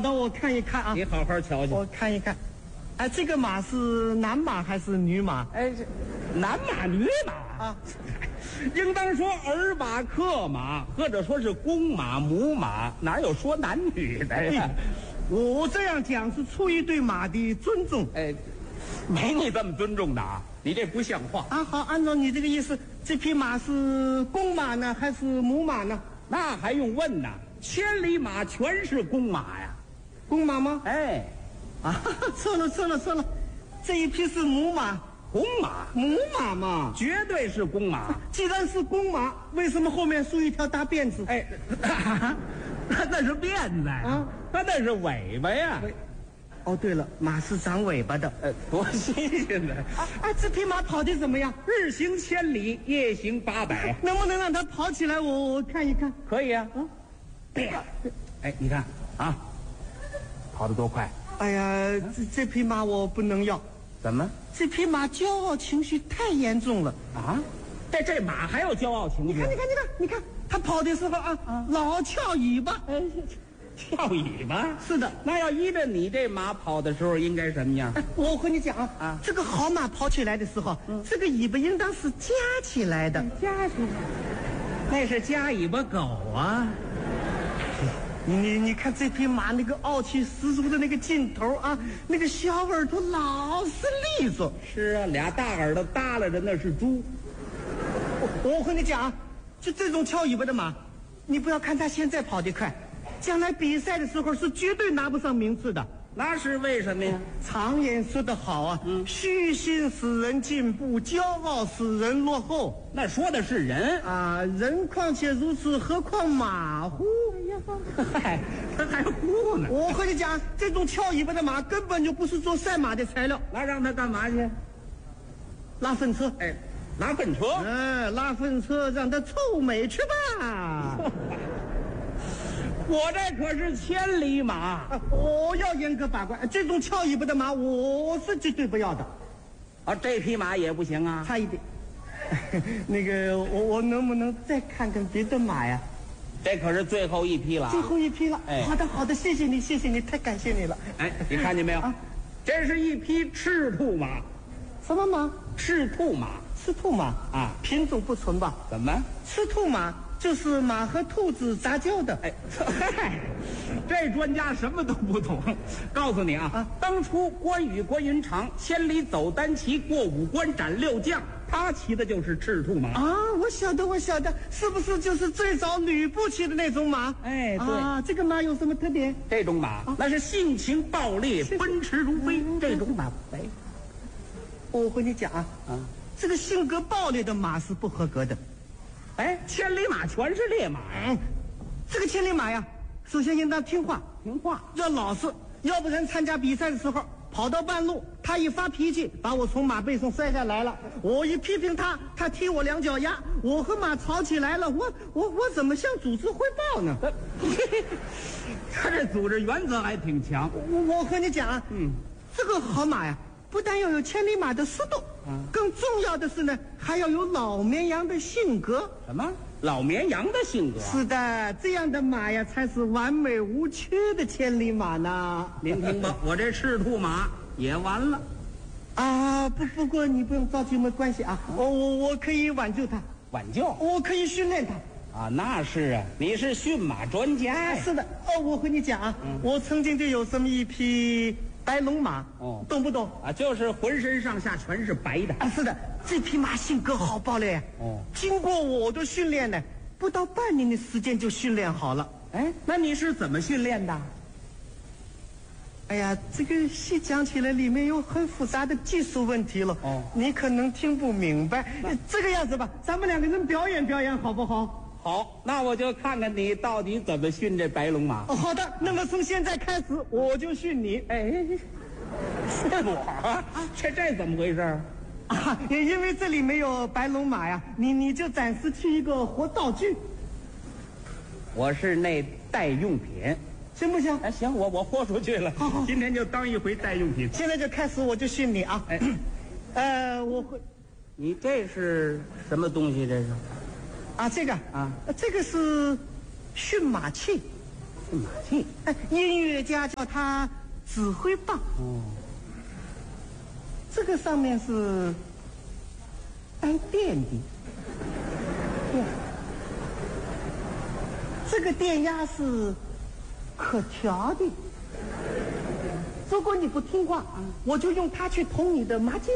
的，我看一看啊。 你好好瞧瞧。 我看一看。哎，这个马是男马还是女马？ 哎，这男马女马啊， 应当说儿马克马，或者说是公马母马，哪有说男女的呀？ 我这样讲是出于对马的尊重。 哎，没你这么尊重的啊！你这不像话啊！好，按照你这个意思，这匹马是公马呢，还是母马呢？ 那还用问呢？千里马全是公马呀！ 公马吗？ 哎， 啊，错了，这一匹是母马。 公马， 母马嘛， 绝对是公马。 既然是公马，为什么后面竖一条大辫子？ 哎，那是辫子呀， 啊， 那是尾巴呀。 哦，对了，马是长尾巴的， 多新鲜呢！ 啊，这匹马跑得怎么样？ 日行千里，夜行800， 能不能让它跑起来？我看一看。 可以啊。哎，你看啊，跑得多快！ 哎呀，这匹马我不能要。 怎么？ 这匹马骄傲情绪太严重了啊！这马还有骄傲情绪？ 你看，它跑的时候啊，老翘尾巴。 哎，翘尾巴？ 是的。 那要依着你这马跑的时候，应该什么样？ 我和你讲啊，这个好马跑起来的时候，这个尾巴应当是夹起来的。 夹起来？那是夹尾巴狗啊！ 你看这匹马那个傲气十足的那个劲头啊，那个小耳朵老是利索。 是啊，俩大耳朵耷拉着，那是猪。 我和你讲啊，就这种翘尾巴的马，你不要看它现在跑得快，将来比赛的时候是绝对拿不上名次的。 那是为什么呀？ 常言说得好啊，虚心使人进步，骄傲使人落后。 那说的是人啊，人况且如此，何况马乎？ 嗨，他还呼呢。 我和你讲，这种翘尾巴的马根本就不是做赛马的材料。 那让他干嘛去？ 拉粪车。 哎，拉粪车。 拉粪车，让他臭美去吧。 我这可是千里马， 我要严格把关。这种翘尾巴的马，我是绝对不要的。 啊，这匹马也不行啊， 差一点。那个，我能不能再看看别的马呀？ 这可是最后一批了。 最后一批了。 哎， 好的，谢谢你，太感谢你了。 哎，你看见没有？这是一匹赤兔马。 什么马？ 赤兔马。 赤兔马啊， 品种不纯吧？ 怎么？ 赤兔马就是马和兔子杂交的。 哎，嗨，这专家什么都不懂。告诉你啊，当初关羽关云长千里走单骑，过五关斩六将，他骑的就是赤兔马啊！我晓得，是不是就是最早吕布骑的那种马？ 哎，对啊，这个马有什么特点？ 这种马那是性情暴烈，奔驰如飞。这种马，哎， 我和你讲啊，这个性格暴烈的马是不合格的。 哎，千里马全是烈马呀。 这个千里马呀，首先应当听话，要老实，要不然参加比赛的时候跑到半路，他一发脾气，把我从马背上摔下来了，我一批评他，他踢我两脚丫，我和马吵起来了，我怎么向组织汇报呢？ 他这组织原则还挺强。 我和你讲啊，这个好马呀，不但要有千里马的速度，更重要的是呢，还要有老绵羊的性格。 什么？老绵羊的性格？ 是的，这样的马呀，才是完美无缺的千里马呢。 您听吧，我这赤兔马也完了。 啊，不过你不用着急，没关系啊，我可以挽救它。 挽救？ 我可以训练它。 啊，那是啊，你是驯马专家呀。 是的，我和你讲啊，我曾经就有这么一匹白龙马，懂不懂啊？就是浑身上下全是白的啊。是的，这匹马性格好暴烈呀。经过我的训练呢，不到半年的时间就训练好了。 哎，那你是怎么训练的？ 哎呀，这个细讲起来里面有很复杂的技术问题了。你可能听不明白。这个样子吧，咱们两个人表演表演好不好？ 好，那我就看看你到底怎么训这白龙马。 好的，那么从现在开始我就训你。 哎，训我？这怎么回事啊？因为这里没有白龙马呀，你就暂时去一个活道具。 我是那代用品， 行不行？ 哎，行，我豁出去了。 好， 今天就当一回代用品。 现在就开始，我就训你啊。我会。 你这是什么东西？这是？ 啊，这个啊，这个是驯马器。 信马器。 音乐家叫它指挥棒。 哦， 这个上面是带电的，这个电压是可调的。如果你不听话，我就用它去捅你的麻筋，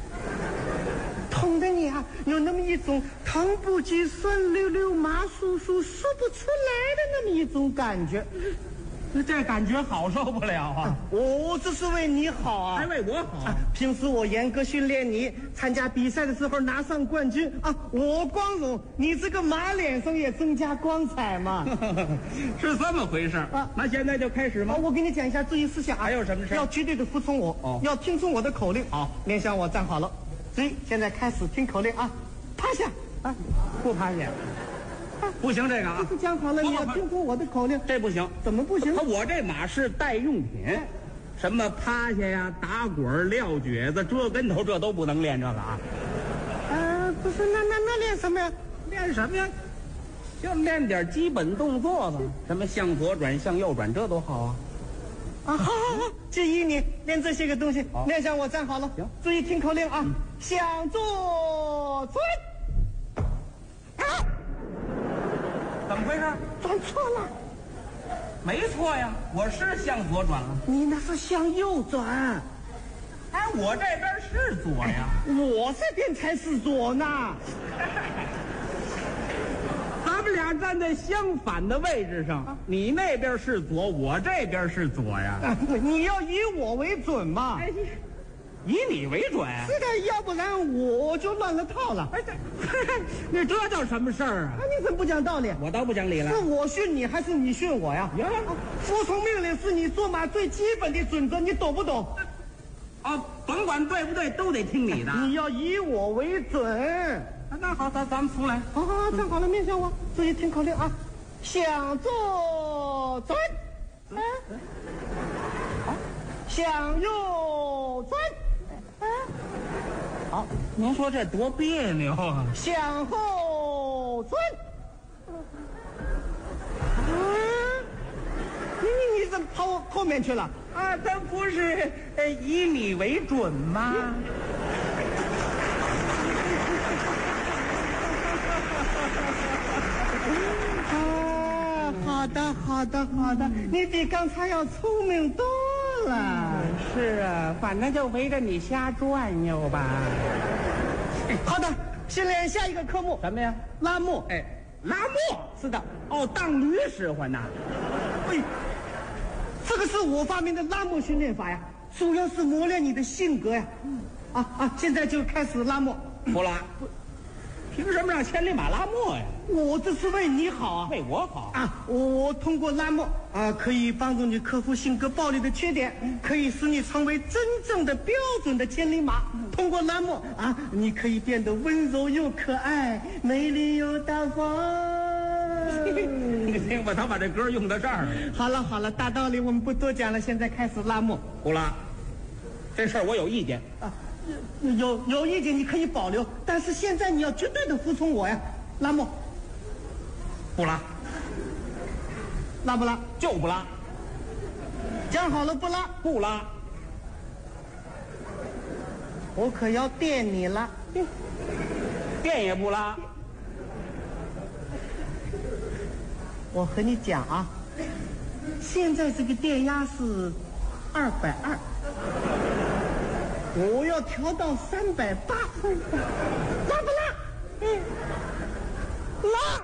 捅的你啊，有那么一种疼不及、酸溜溜、麻酥酥、说不出来的那么一种感觉。 这感觉好受不了啊！ 我这是为你好啊， 还为我好。 平时我严格训练你，参加比赛的时候拿上冠军啊，我光荣，你这个马脸上也增加光彩嘛。 是这么回事啊？那现在就开始吗？ 我给你讲一下注意事项啊。 还有什么事？ 要绝对的服从我，要听从我的口令。 好， 面向我站好了。注意，现在开始听口令啊！趴下啊， 不趴下。不行，这个啊， 这是讲好了，你要听从我的口令。 这不行， 怎么不行？ 我这马是代用品，什么趴下呀、打滚、撂蹶子、折跟头，这都不能练这个啊。 不是，那练什么呀？ 练什么呀？就练点基本动作吧，什么向左转、向右转，这多好啊！ 好，建议你练这些个东西。面向我站好了， 行， 注意听口令啊！向左转。 怎么回事？ 转错了。 没错呀，我是向左转了。 你那是向右转。 哎，我这边是左呀。 我这边才是左呢。 咱们俩站在相反的位置上，你那边是左，我这边是左呀。 你要以我为准嘛。 以你为准。 是的，要不然我就乱了套了。 你这叫什么事儿啊？ 你怎么不讲道理？ 我倒不讲理了。 是我训你还是你训我呀？服从命令是你做马最基本的准则，你懂不懂？ 甭管对不对，都得听你的。 你要以我为准。 那好，咱们重来。 好，站好了，面向我，注意听口令啊！向左转，向右转。 好，您说这多别扭啊！ 向后转。你怎么跑后面去了？ 咱不是以你为准吗？ 好的，你比刚才要聪明多了。 是啊，反正就围着你瞎转悠吧。 好的，先练下一个科目。 什么呀？ 拉磨。 拉磨。 是的。 当驴使唤呐。 这个是我发明的拉磨训练法呀，主要是磨练你的性格呀。现在就开始拉磨。 不拉。凭什么让千里马拉磨呀？ 我这是为你好啊， 为我好啊！我通过拉磨可以帮助你克服性格暴戾的缺点，可以使你成为真正的标准的千里马。通过拉磨你可以变得温柔又可爱，美丽又大方。 你听吧，他把这歌用到这儿。 好了，大道理我们不多讲了，现在开始拉磨。 不拉，这事儿我有意见有意见你可以保留，但是现在你要绝对的服从我呀。拉磨。 不拉。 拉不拉？ 就不拉。 讲好了不拉。 不拉。 我可要电你了。 电也不拉。 我和你讲现在这个电压是220，我要调到380，拉不拉？拉。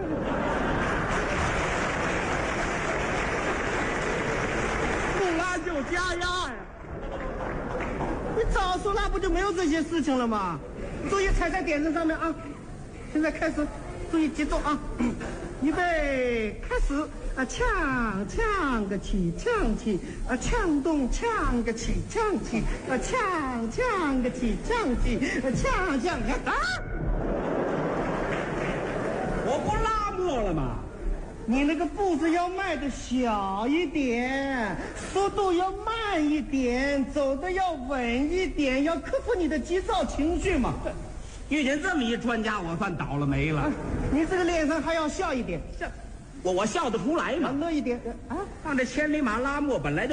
不拉就加压呀！你早说拉不就没有这些事情了吗？注意踩在点子上面现在开始，注意节奏预备，开始呛个起，呛起呛动，呛个起，呛起呛个起，呛起呛我不拉磨了吗？ 你那个步子要迈的小一点，速度要慢一点，走的要稳一点，要克服你的急躁情绪嘛。 遇见这么一专家，我算倒了霉了。 你这个脸上还要笑一点， 我笑得出来吗？ 乐一点啊。 让这千里马拉磨本来就